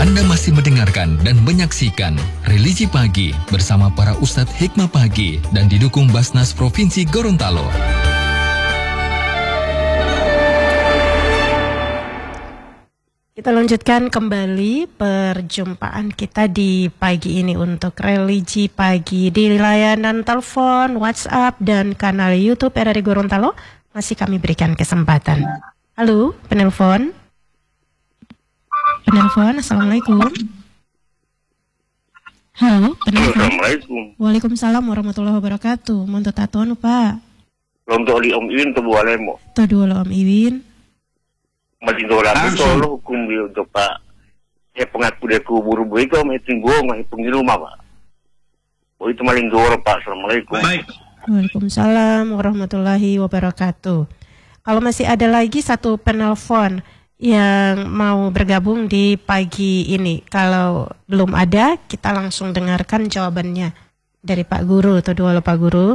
Anda masih mendengarkan dan menyaksikan Religi Pagi bersama para Ustadz Hikmah Pagi dan didukung Basnas Provinsi Gorontalo. Kita lanjutkan kembali perjumpaan kita di pagi ini untuk Religi Pagi di layanan telepon, WhatsApp, dan kanal YouTube RRI Gorontalo. Masih kami berikan kesempatan. Halo, penelpon. Penelpon, Assalamualaikum. Halo, penelpon. Assalamualaikum. Waalaikumsalam warahmatullahi wabarakatuh. Mohon taton, Pak. Untuk di Om Iwin kebuah lemo. Tuh dulu Om Iwin. Madindola itu lo hukum dia untuk Pak. Ya pengaku dia kubur itu meeting gua nggak hitung di rumah Pak. Oh itu maling doro Pak. Assalamualaikum. Baik. Waalaikumsalam warahmatullahi wabarakatuh. Kalau masih ada lagi satu penelpon yang mau bergabung di pagi ini. Kalau belum ada, kita langsung dengarkan jawabannya dari Pak Guru. Tuh dulu Pak Guru.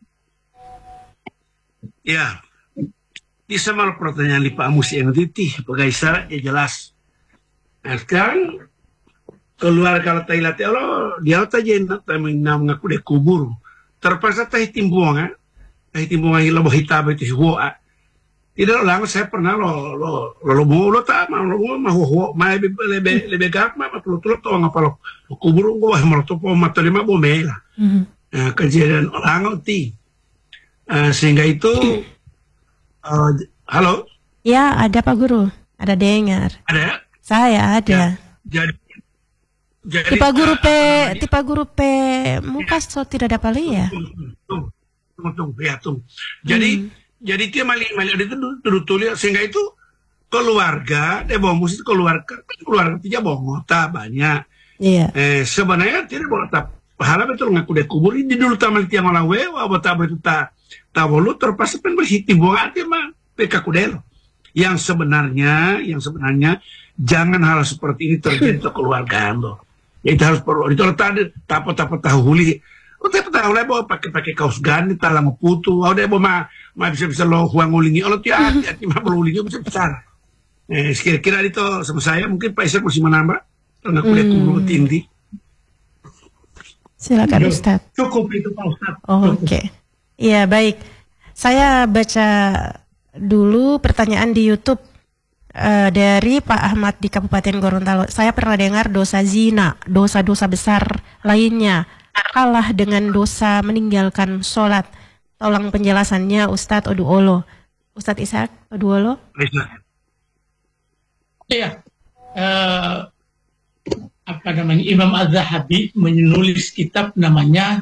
Ya. Di sama pertanyaan di Pak Musi yang titih, pakai syarat ya jelas. Nah sekarang keluar kalau Thailand Allah dia aja nak mengaku dia kubur. Terpaksa timbuangan hilang hitam itu huwa. Tidak lama saya pernah lo tak mau lebih gak mah perlu tahu ngapa lo kubur gua mertopo mata lima bomela. Kejadian orang ti sehingga itu. Halo? Ya, ada Pak Guru. Ada dengar. Ada? Saya ada. Ya, jadi Tipe guru P muka so tidak ada pali ya? Tunggu. Jadi dia maling itu tulis sehingga itu keluarga, bawa musik keluarga tidak bawa tak banyak. Iya. Sebenarnya tidak boleh tak pahala betul ngaku dia kubur ini dulu tamal tiang orang wewa betapa itu tak bolu terpaksa berhitung buang arti mah PK Kudelo. Yang sebenarnya jangan hal seperti ini terjadi ke keluarga Anda. Ya, itu harus perlu. Itu tadi tahu huli. Tahu lah bawa pakai kaos ganti talang putu. Ada bawa mah bisa lo huang ulingi. Kalau tiap mah perlu ulingi bisa besar. Kira-kira itu sama saya mungkin Pak Isya masih menambah. Karena kuliah kubur tinggi. Silakan Ustaz. Cukup itu Pak Ustaz. Oke. Iya baik. Saya baca dulu pertanyaan di YouTube dari Pak Ahmad di Kabupaten Gorontalo. Saya pernah dengar dosa zina, dosa-dosa besar lainnya kalah dengan dosa meninggalkan sholat. Tolong penjelasannya Ustadz Oduolo. Ustadz Ishak Oduolo. Iya. Imam Az-Zahabi menulis kitab namanya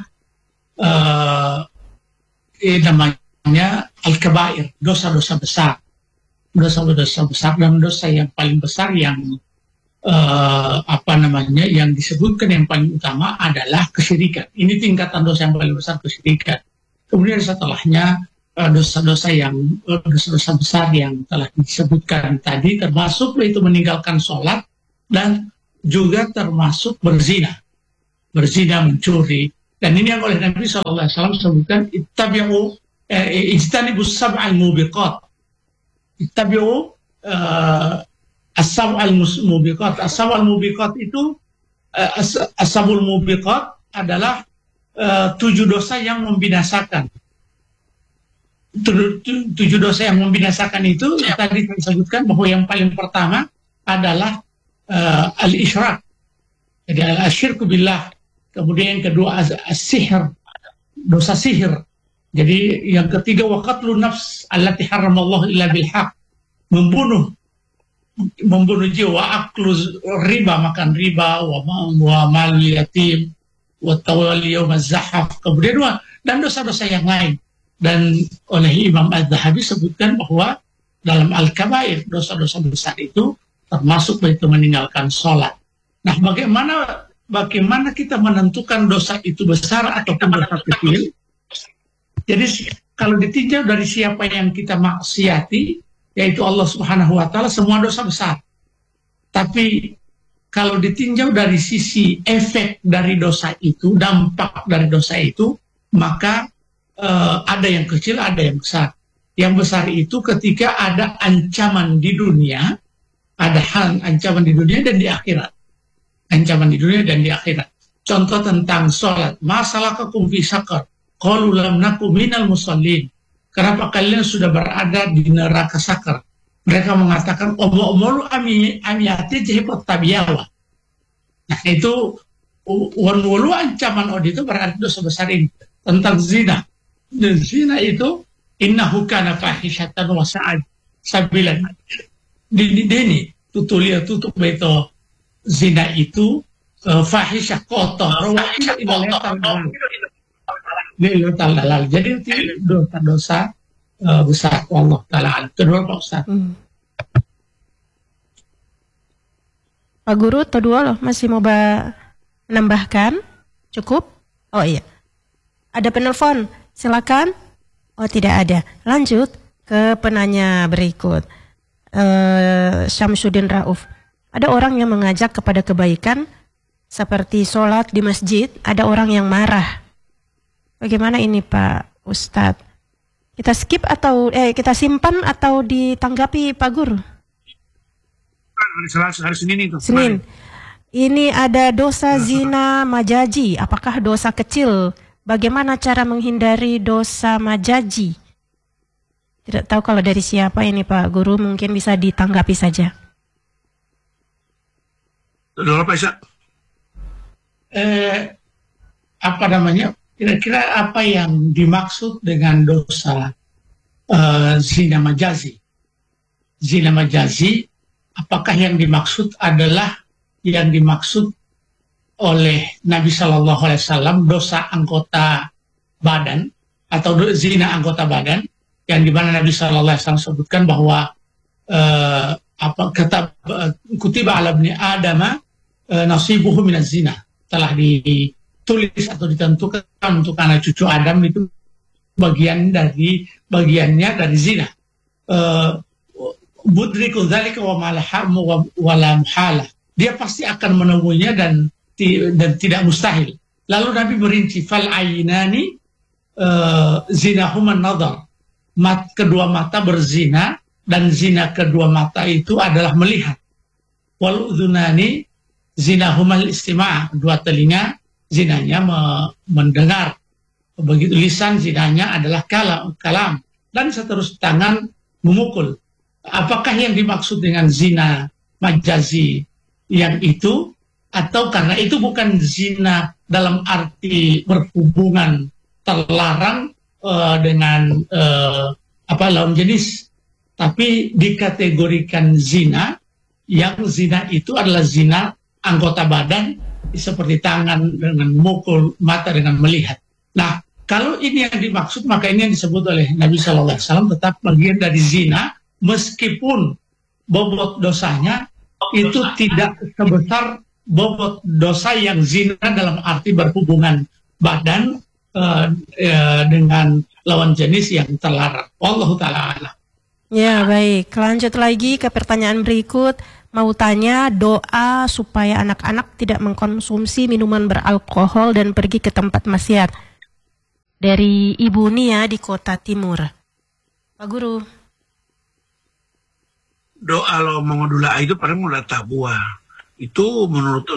Al-Kabair, dosa-dosa besar. Dosa-dosa besar dan dosa yang paling besar yang yang disebutkan yang paling utama adalah kesyirikan. Ini tingkatan dosa yang paling besar, kesyirikan. Kemudian setelahnya dosa-dosa besar yang telah disebutkan tadi, termasuk itu meninggalkan sholat dan juga termasuk berzina, mencuri. Dan ini yang oleh Nabi SAW sebutkan ittabi'u ijtanibus sab'al mubiqat. Ittabi'u as-sab'al mubiqat. As-sab'al mubiqat itu as-sab'ul mubiqat adalah 7 dosa yang membinasakan. 7 dosa yang membinasakan itu tadi saya sebutkan bahwa yang paling pertama adalah al-isyrak. Jadi al-asyirku billah. Kemudian yang kedua as-sihir, dosa sihir. Jadi yang ketiga waqatlun nafs allati haramallahu illa bil haq, membunuh jiwa, aklu riba, makan riba, wa mal yatim, wa tawalli yawm az-zahaf. Kemudian dan dosa-dosa yang lain. Dan oleh Imam Az-Zahabi sebutkan bahwa dalam Al-Kabair dosa-dosa besar itu termasuk itu meninggalkan sholat. Nah, bagaimana kita menentukan dosa itu besar ataupun dosa kecil? Jadi kalau ditinjau dari siapa yang kita maksiati, yaitu Allah Subhanahu wa Ta'ala, semua dosa besar. Tapi kalau ditinjau dari sisi efek dari dosa itu, dampak dari dosa itu, maka ada yang kecil, ada yang besar. Yang besar itu ketika ada ancaman di dunia, ada hal ancaman di dunia dan di akhirat. ancaman di dunia dan di akhirat. Contoh tentang sholat, masalah fi sakar, qalu lam naku minal musallin. Kenapa kalian sudah berada di neraka sakar? Mereka mengatakan omolu amiyati jihbat tabiyawa. Nah itu wanu ancaman itu berarti dosa besar ini tentang zina. Dan zina itu innahu kana fahishatan wa sa'ad sabilan. Dini tutulia tutup itu zina itu fahisyah kotor. Jadi itu dosa-dosa besar. Allah Ta'ala. Kedua Pak Ustaz. Pak Guru, kedua loh masih mau menambahkan? Cukup? Oh iya. Ada penelpon, silakan. Oh tidak ada. Lanjut ke penanya berikut. Syamsuddin Rauf. Ada orang yang mengajak kepada kebaikan seperti sholat di masjid. Ada orang yang marah. Bagaimana ini Pak Ustadz? Kita skip atau kita simpan atau ditanggapi Pak Guru? Hari Senin itu. Senin. Ini ada dosa zina majaji. Apakah dosa kecil? Bagaimana cara menghindari dosa majaji? Tidak tahu kalau dari siapa ini Pak Guru, mungkin bisa ditanggapi saja. Apa namanya? Kira-kira apa yang dimaksud dengan dosa zina majazi? Zina majazi, apakah yang dimaksud adalah yang dimaksud oleh Nabi Shallallahu Alaihi Wasallam dosa anggota badan atau zina anggota badan, yang dimana Nabi Shallallahu Alaihi Wasallam sebutkan bahwa kata kutiba ala ibni Adama nasibuhu minaz zina, telah ditulis atau ditentukan untuk anak cucu Adam itu bagiannya dari zina. Budriku dzalika wa malhamu wa la muhala. Dia pasti akan menemuinya dan tidak mustahil. Lalu Nabi merinci fal ainani zinahuman nadhar. Kedua mata berzina, dan zina kedua mata itu adalah melihat. Wal udhunani zinahumal istima', dua telinga zinanya mendengar. Begitu lisan zinanya adalah kalam, dan seterusnya tangan memukul. Apakah yang dimaksud dengan zina majazi yang itu, atau karena itu bukan zina dalam arti berhubungan terlarang dengan lawan jenis, tapi dikategorikan zina, yang zina itu adalah zina anggota badan seperti tangan dengan memukul, mata dengan melihat. Nah, kalau ini yang dimaksud, maka ini yang disebut oleh Nabi Shallallahu Alaihi Wasallam tetap bagian dari zina, meskipun bobot dosanya itu tidak sebesar bobot dosa yang zina dalam arti berhubungan badan dengan lawan jenis yang terlarang. Wallahu ta'ala. Ya baik, lanjut lagi ke pertanyaan berikut. Mau tanya doa supaya anak-anak tidak mengkonsumsi minuman beralkohol dan pergi ke tempat maksiat. Dari Ibu Nia di Kota Timur. Pak Guru. Doa lo mengodula itu pada mulai tabua. Itu menurut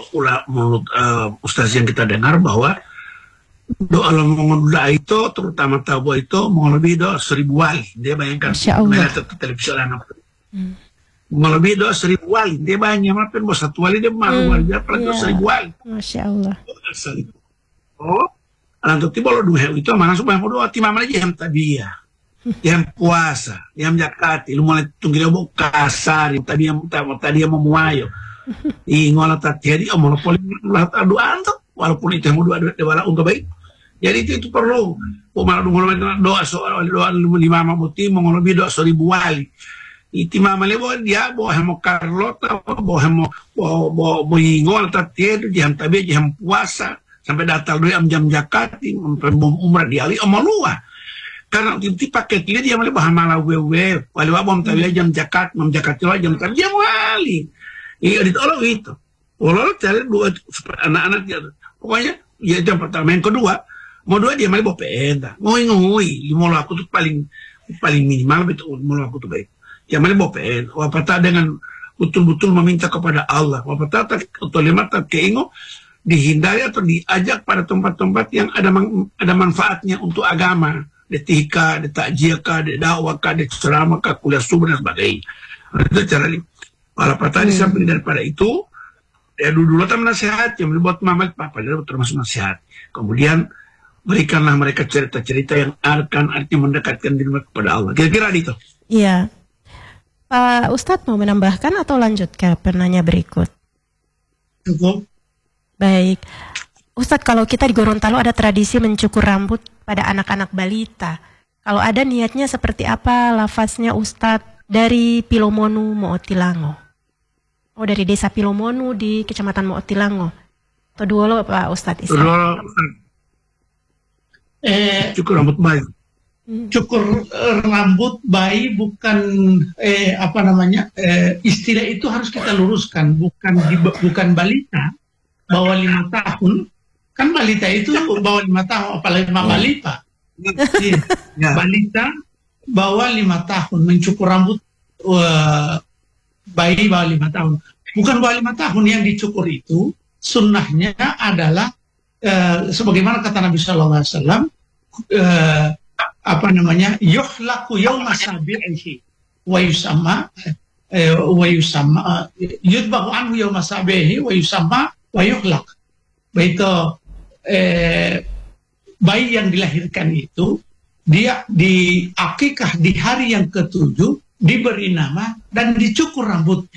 ustaz yang kita dengar bahwa doa lo mengodula itu, terutama tabua itu melebihi doa 1000 wali. Dia bayangkan melihat televisi anak. Melebihi doa 1000 wali. Dia banyak maafin bos satu wali dia malu wali dia apalagi doa 1000 wali. Masya Allah. Oh, lantuk tiba lo dua itu mana supaya mau doa timam aja yang tadi ya. Yang puasa, yang jakati, lu mulai tunggil mau kasar, tadi yang mau muayo. Ngolah tadi omong politik lah doa antuk, walaupun itu yang mau doa untuk baik. Jadi itu perlu. Malah doa soal doa 5 muti mau lebih doa 1000 wali. Itu mama lebo dia bawa mau Carlota, bawa mau ingol tadi jam tabi jam puasa sampai datal dua jam jakati, umrah di ali omong luah. Karena itu pakai dia mulai bahan malah wewe, wali wabom tabi jam jakat, jam kerja wali. Iya ditolong itu. Walau cari dua anak-anak dia. Pokoknya ya jam pertama, yang kedua mau dua dia malah bawa penta, ngoi, mau aku tuh paling minimal betul, mau aku tuh baik. Dia malah bawa penta. Apa tak dengan betul-betul meminta kepada Allah. Wapatata atau limata keingo dihindari atau diajak pada tempat-tempat yang ada manfaatnya untuk agama. Detika, detakjiaka, dedakwaka, ceramaka, kuliah subuh dan sebagainya. Itu cara ini. Walaupun di samping daripada itu, ya dulu nasihat yang buat mama papa itu termasuk nasihat. Kemudian berikanlah mereka cerita-cerita yang akan artinya mendekatkan diri mereka kepada Allah. Kira-kira itu. Iya. Pak Ustadz mau menambahkan atau lanjut ke penanya berikut? Cukup. Baik. Ustadz, kalau kita di Gorontalo ada tradisi mencukur rambut pada anak-anak balita. Kalau ada niatnya seperti apa lafaznya Ustadz dari Pilomonu Mootilango? Oh, dari desa Pilomonu di Kecamatan Mootilango. Atau dulu Pak Ustadz Isa? Cukur rambut bayi. Cukur rambut bayi bukan istilah itu harus kita luruskan, bukan balita bawah 5 tahun. Kan balita itu bawah 5 tahun, apalagi balita. Balita bawah 5 tahun mencukur rambut bayi bawah 5 tahun. Bukan bawah 5 tahun yang dicukur itu, sunnahnya adalah sebagaimana kata Nabi Sallallahu Alaihi Wasallam, yuhlaku yawma sabi'ihi wa yusamma yudbahu anhu yawma sabi'ihi wa yusamma wa yuhlak. Begitu bayi yang dilahirkan itu dia diakikah di hari yang ke-7, diberi nama dan dicukur rambutnya.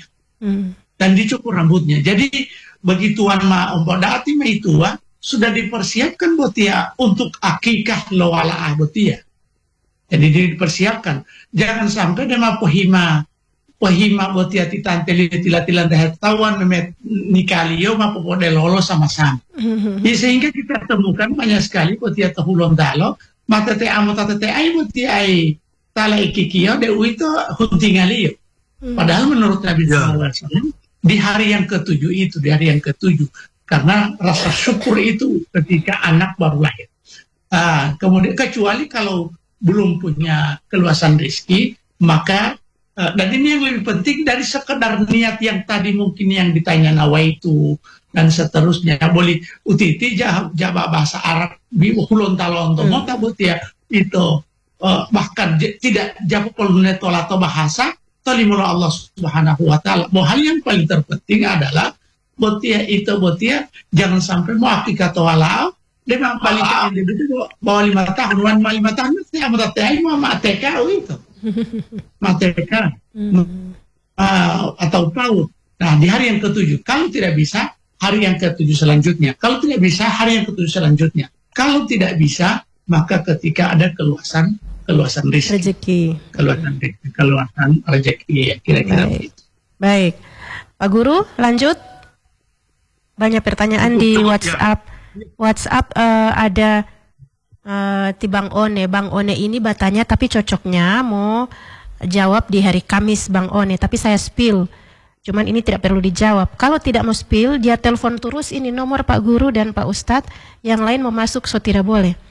Jadi begitu dati maitua sudah dipersiapkan buat dia untuk akikah lawala buat dia. Jadi dipersiapkan. Jangan sampai dia pohima buat dia tilan tawan memet nikalio mapopode lolo sama-sama. Sehingga kita temukan banyak sekali buat dia tahulon dalo mata te amo tata te ai buat dia ai tala ikikio de itu huntingalio. Padahal menurut Nabi Sallallahu Alaihi Wasallam di hari yang ke-7 itu, karena rasa syukur itu ketika anak baru lahir. Kemudian kecuali kalau belum punya keluasan rezeki, maka dan ini yang lebih penting dari sekedar niat yang tadi mungkin yang ditanya nawaitu dan seterusnya. Boleh utiti jawab bahasa Arab biulun talon tomota butia itu bahkan tidak jawab poluneto atau bahasa tolimura Allah Subhanahu wa taala. Hal yang paling terpenting adalah botia jangan sampai mau akikat walau dia memang paling itu bawah 5 tahun, 5 tahun saya mau tanya mau mateka itu. Mateka atau PAUD. Nah, di hari yang ke-7 kalau tidak bisa, hari yang ke-7 selanjutnya. Kalau tidak bisa, hari yang ke-7 selanjutnya. Kalau tidak bisa, maka ketika ada keluasan rezeki. Keluasan rezeki ya, kira-kira begitu. Baik. Pak Guru, lanjut. Banyak pertanyaan di WhatsApp. Ada Bang One ini batanya tapi cocoknya mau jawab di hari Kamis Bang One, tapi saya spill. Cuman ini tidak perlu dijawab. Kalau tidak mau spill, dia telepon terus ini nomor Pak Guru dan Pak Ustadz. Yang lain mau masuk so tidak boleh.